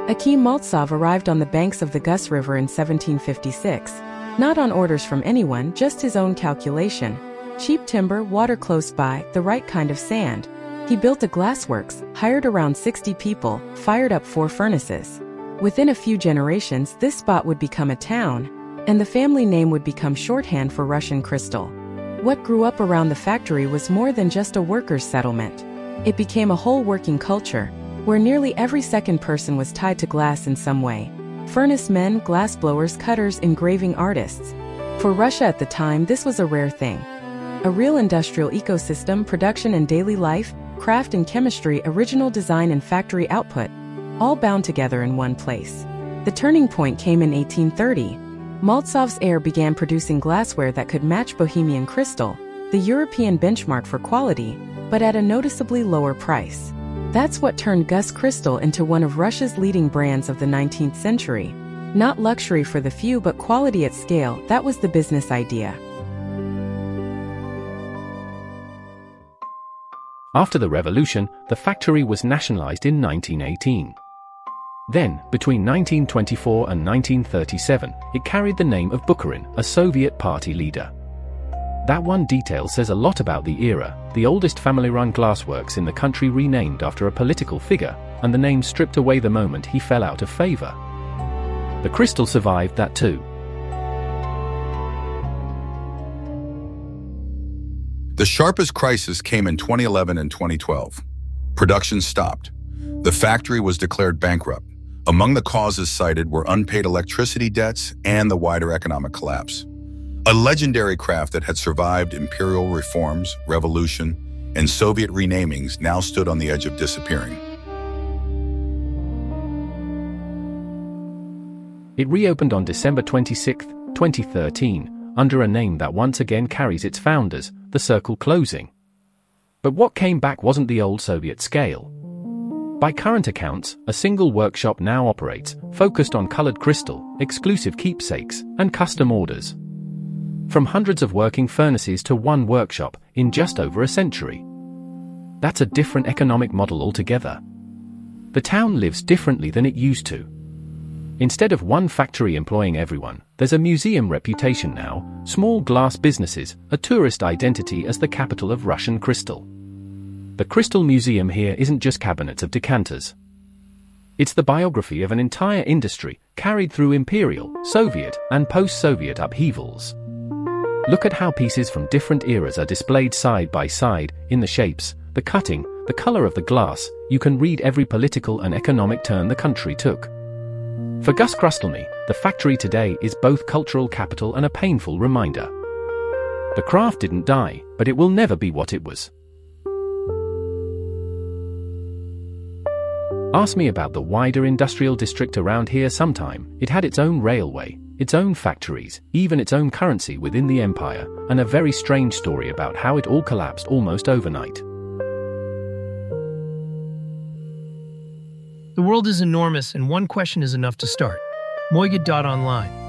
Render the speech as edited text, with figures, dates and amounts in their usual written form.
Akim Maltsov arrived on the banks of the Gus River in 1756, not on orders from anyone, just his own calculation. Cheap timber, water close by, the right kind of sand. He built a glassworks, hired around 60 people, fired up 4 furnaces. Within a few generations, this spot would become a town, and the family name would become shorthand for Russian Crystal. What grew up around the factory was more than just a workers' settlement. It became a whole working culture, where nearly every second person was tied to glass in some way. Furnace men, glassblowers, cutters, engraving artists. For Russia at the time, this was a rare thing. A real industrial ecosystem, production and daily life, craft and chemistry, original design and factory output, all bound together in one place. The turning point came in 1830. Maltsov's heir began producing glassware that could match Bohemian Crystal, the European benchmark for quality, but at a noticeably lower price. That's what turned Gus Crystal into one of Russia's leading brands of the 19th century. Not luxury for the few, but quality at scale. That was the business idea. After the revolution, the factory was nationalized in 1918. Then, between 1924 and 1937, it carried the name of Bukharin, a Soviet party leader. That one detail says a lot about the era, the oldest family-run glassworks in the country renamed after a political figure, and the name stripped away the moment he fell out of favor. The Crystal survived that too. The sharpest crisis came in 2011 and 2012. Production stopped. The factory was declared bankrupt. Among the causes cited were unpaid electricity debts and the wider economic collapse. A legendary craft that had survived imperial reforms, revolution, and Soviet renamings now stood on the edge of disappearing. It reopened on December 26, 2013, under a name that once again carries its founders, the Circle Closing. But what came back wasn't the old Soviet scale. By current accounts, a single workshop now operates, focused on colored crystal, exclusive keepsakes, and custom orders. From hundreds of working furnaces to one workshop in just over a century. That's a different economic model altogether. The town lives differently than it used to. Instead of one factory employing everyone, there's a museum reputation now, small glass businesses, a tourist identity as the capital of Russian crystal. The Crystal Museum here isn't just cabinets of decanters. It's the biography of an entire industry carried through imperial, Soviet, and post-Soviet upheavals. Look at how pieces from different eras are displayed side by side, in the shapes, the cutting, the color of the glass. You can read every political and economic turn the country took. For Gus Krustelny, the factory today is both cultural capital and a painful reminder. The craft didn't die, but it will never be what it was. Ask me about the wider industrial district around here sometime. It had its own railway, its own factories, even its own currency within the empire, and a very strange story about how it all collapsed almost overnight. The world is enormous, and one question is enough to start. Moiga.online.